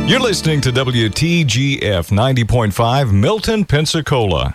You're listening to WTGF 90.5 Milton, Pensacola.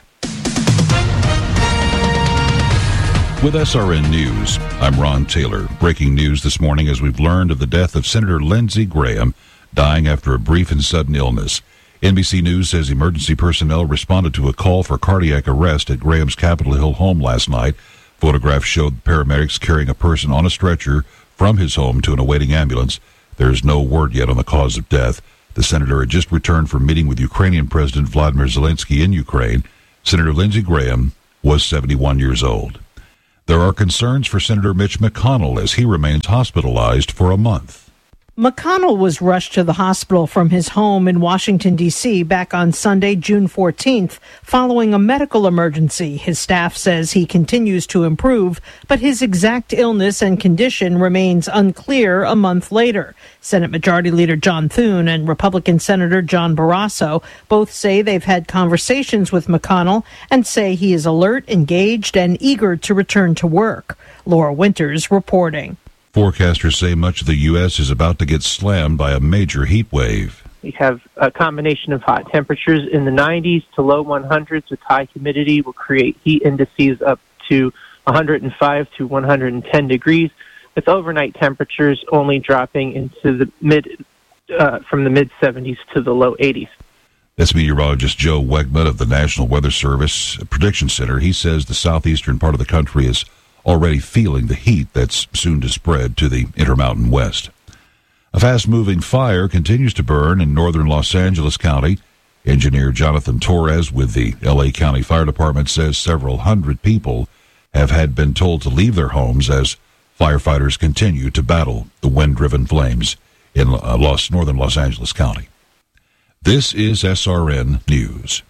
With SRN News, I'm Ron Taylor. Breaking news this morning as we've learned of the death of Senator Lindsey Graham, dying after a brief and sudden illness. NBC News says emergency personnel responded to a call for cardiac arrest at Graham's Capitol Hill home last night. Photographs showed paramedics carrying a person on a stretcher from his home to an awaiting ambulance. There is no word yet on the cause of death. The senator had just returned from meeting with Ukrainian President Vladimir Zelensky in Ukraine. Senator Lindsey Graham was 71 years old. There are concerns for Senator Mitch McConnell as he remains hospitalized for a month. McConnell was rushed to the hospital from his home in Washington, D.C. back on Sunday, June 14th, following a medical emergency. His staff says he continues to improve, but his exact illness and condition remains unclear a month later. Senate Majority Leader John Thune and Republican Senator John Barrasso both say they've had conversations with McConnell and say he is alert, engaged, and eager to return to work. Laura Winters reporting. Forecasters say much of the U.S. is about to get slammed by a major heat wave. We have a combination of hot temperatures in the 90s to low 100s with high humidity will create heat indices up to 105 to 110 degrees, with overnight temperatures only dropping into the from the mid 70s to the low 80s. That's meteorologist Joe Wegman of the National Weather Service Prediction Center. He says the southeastern part of the country is already feeling the heat that's soon to spread to the Intermountain West. A fast-moving fire continues to burn in northern Los Angeles County. Engineer Jonathan Torres with the L.A. County Fire Department says several hundred people have been told to leave their homes as firefighters continue to battle the wind-driven flames in northern Los Angeles County. This is SRN News.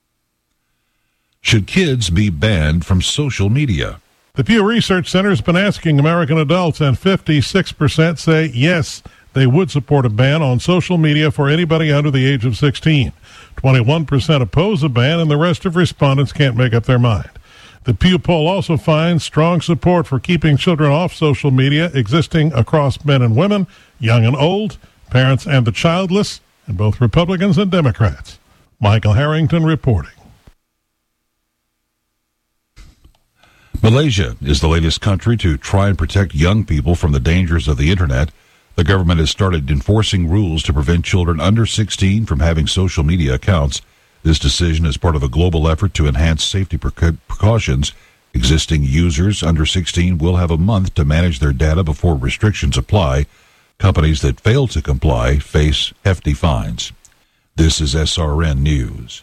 Should kids be banned from social media? The Pew Research Center has been asking American adults, and 56% say yes, they would support a ban on social media for anybody under the age of 16. 21% oppose a ban, and the rest of respondents can't make up their mind. The Pew poll also finds strong support for keeping children off social media existing across men and women, young and old, parents and the childless, and both Republicans and Democrats. Michael Harrington reporting. Malaysia is the latest country to try and protect young people from the dangers of the Internet. The government has started enforcing rules to prevent children under 16 from having social media accounts. This decision is part of a global effort to enhance safety precautions. Existing users under 16 will have a month to manage their data before restrictions apply. Companies that fail to comply face hefty fines. This is SRN News.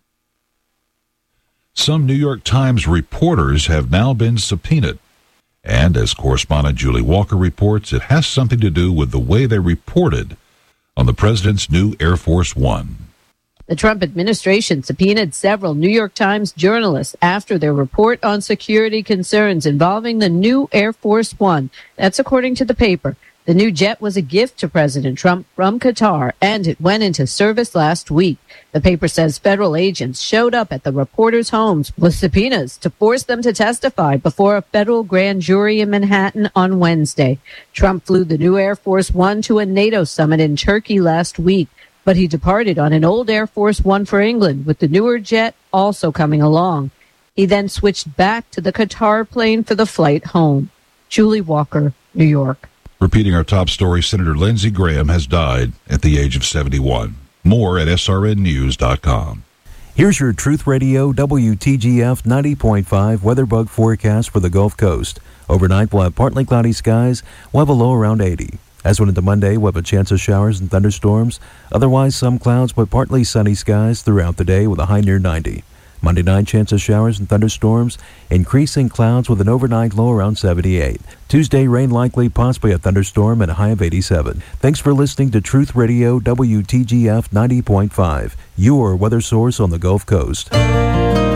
Some New York Times reporters have now been subpoenaed. And as correspondent Julie Walker reports, it has something to do with the way they reported on the president's new Air Force One. The Trump administration subpoenaed several New York Times journalists after their report on security concerns involving the new Air Force One. That's according to the paper. The new jet was a gift to President Trump from Qatar, and it went into service last week. The paper says federal agents showed up at the reporters' homes with subpoenas to force them to testify before a federal grand jury in Manhattan on Wednesday. Trump flew the new Air Force One to a NATO summit in Turkey last week, but he departed on an old Air Force One for England, with the newer jet also coming along. He then switched back to the Qatar plane for the flight home. Julie Walker, New York. Repeating our top story, Senator Lindsey Graham has died at the age of 71. More at srnnews.com. Here's your Truth Radio WTGF 90.5 WeatherBug forecast for the Gulf Coast. Overnight, we'll have partly cloudy skies. We'll have a low around 80. As went into Monday, we'll have a chance of showers and thunderstorms. Otherwise, some clouds but partly sunny skies throughout the day with a high near 90. Monday night, chance of showers and thunderstorms. Increasing clouds with an overnight low around 78. Tuesday, rain likely, possibly a thunderstorm and a high of 87. Thanks for listening to Truth Radio WTGF 90.5, your weather source on the Gulf Coast.